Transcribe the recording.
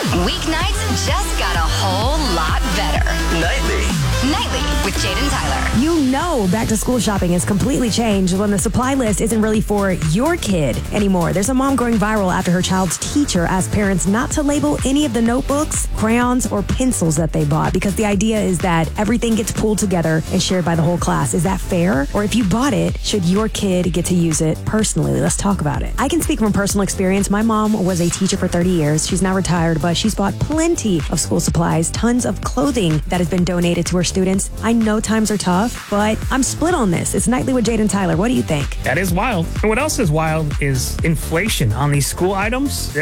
Weeknights just got a whole lot better. Nightly with Jaden Tyler. You know back to school shopping has completely changed when the supply list isn't really for your kid anymore. There's a mom going viral after her child's teacher asked parents not to label any of the notebooks, crayons, or pencils that they bought because the idea is that everything gets pulled together and shared by the whole class. Is that fair? Or if you bought it, should your kid get to use it personally? Let's talk about it. I can speak from personal experience. My mom was a teacher for 30 years. She's now retired, but she's bought plenty of school supplies, tons of clothing that has been donated to her students. I know times are tough, but I'm split on this. It's Nightly with Jaden Tyler. What do you think? That is wild. And what else is wild is inflation on these school items.